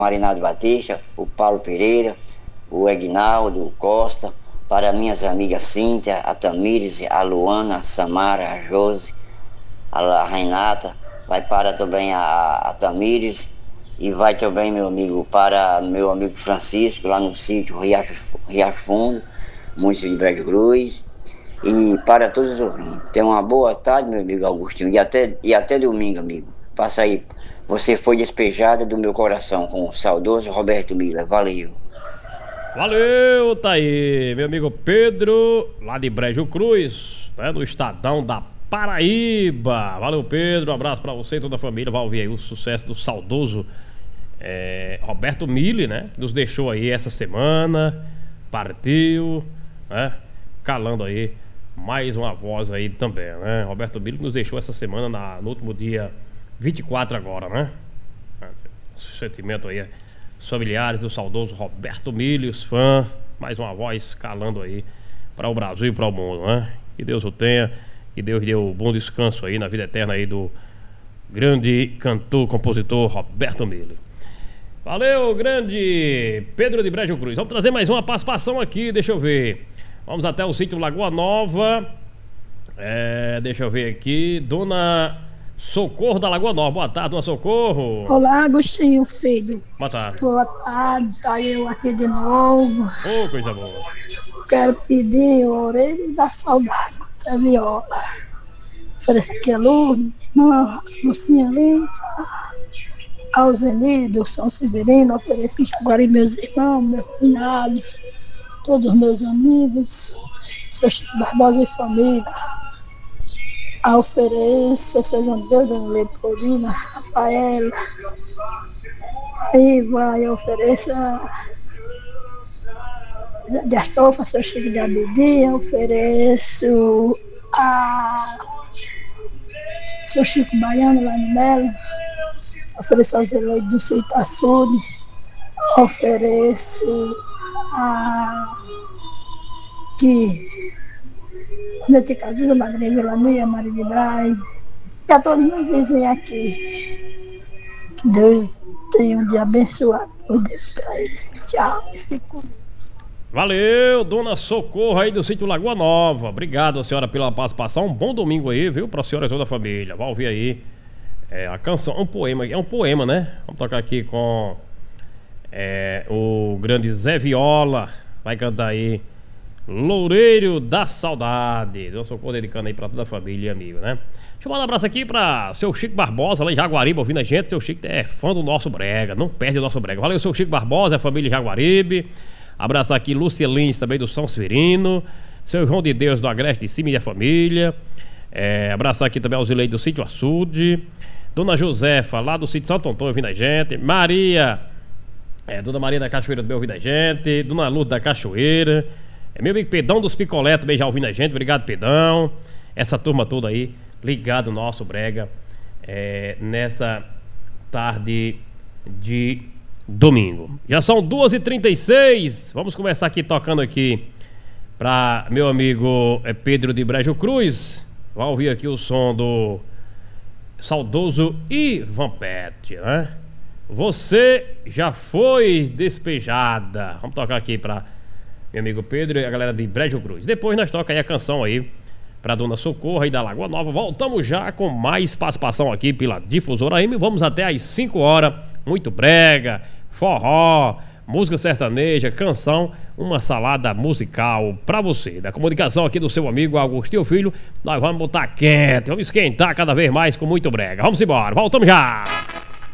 Marinaldo Batista, o Paulo Pereira, o Egnaldo Costa, para minhas amigas Cíntia, a Tamires, a Luana, a Samara, a Josi, a Renata, vai para também a Tamires, e vai também, meu amigo, para meu amigo Francisco, lá no sítio Riacho Fundo, município de Brejo Cruz, e para todos os ouvintes. Tenha uma boa tarde, meu amigo Agostinho, e até domingo, amigo. Passa aí. Você foi despejada do meu coração com o saudoso Roberto Miller. Valeu. Valeu, tá aí, meu amigo Pedro, lá de Brejo Cruz, né, no Estadão da Paraíba. Valeu, Pedro, um abraço pra você e toda a família. Vai ouvir aí o sucesso do saudoso Roberto Mille, né? Que nos deixou aí essa semana, partiu, né? Calando aí mais uma voz aí também, né? Roberto Mille que nos deixou essa semana no último dia 24 agora, né? Sentimento aí, os familiares do saudoso Roberto Mille, os fãs, mais uma voz calando aí para o Brasil e para o mundo, né? Que Deus o tenha, que Deus dê um bom descanso aí na vida eterna aí do grande cantor, compositor Roberto Mille. Valeu, grande Pedro de Brejo Cruz. Vamos trazer mais uma participação aqui, deixa eu ver. Vamos até o sítio Lagoa Nova. Deixa eu ver aqui. Dona Socorro da Lagoa Nova. Boa tarde, Dona Socorro. Olá, Agostinho, filho. Boa tarde. Boa tarde, tá eu aqui de novo. Ô, coisa boa. Quero pedir o Orelha da Saudade com essa viola. Oferecer aqui a Lu, minha irmã, Lucinha Lins, ao Zeni do São Severino, ofereci Jaguari, meus irmãos, meu cunhado, todos meus amigos, seu Chico Barbosa e família. A ofereço, seu João Deus, Dona Leopoldina, Rafaela. Aí vai, ofereça de Astofa, seu Chico de Abedinha, ofereço a seu Chico Baiano lá no Melo, ofereço aos Eloy do Ceitaçude, ofereço a que meu tio Cazuza, Madrinha Vilania, Maria de Braz, e a todos meus vizinhos aqui. Que Deus tenha um dia abençoado por Deus para eles. Tchau, e fico. Valeu, Dona Socorro aí do sítio Lagoa Nova. Obrigado, senhora, pela participação. Um bom domingo aí, viu, pra senhora e toda a família. Vai ouvir aí a canção, um poema, né? Vamos tocar aqui com o grande Zé Viola. Vai cantar aí Loureiro da Saudade. Dona Socorro dedicando aí pra toda a família e amigo, né? Deixa eu mandar um abraço aqui pra seu Chico Barbosa, lá em Jaguaribe, ouvindo a gente. Seu Chico é fã do nosso brega, não perde o nosso brega. Valeu, seu Chico Barbosa, a família de Jaguaribe. Abraço aqui Lúcia Lins, também do São Severino. Seu João de Deus do Agreste de Cima e a família. Abraço aqui também aos Zileide do Sítio Açude. Dona Josefa, lá do Sítio Santo Antônio, ouvindo a gente. Maria, Dona Maria da Cachoeira também ouvindo a gente. Dona Lourdes da Cachoeira. Meu amigo Pedão dos Picolé também já ouvindo a gente. Obrigado, Pedão. Essa turma toda aí ligado no nosso brega nessa tarde de domingo. Já são 2h36. Vamos começar aqui tocando aqui para meu amigo Pedro de Brejo Cruz. Vai ouvir aqui o som do saudoso Ivan Pet, né? Você já foi despejada. Vamos tocar aqui para meu amigo Pedro e a galera de Brejo Cruz. Depois nós toca aí a canção aí pra Dona Socorro aí da Lagoa Nova. Voltamos já com mais participação aqui pela Difusora AM. Vamos até às 5 horas. Muito brega, forró, música sertaneja, canção, uma salada musical pra você. Da comunicação aqui do seu amigo Agostinho Filho, nós vamos botar quente, vamos esquentar cada vez mais com muito brega. Vamos embora, voltamos já!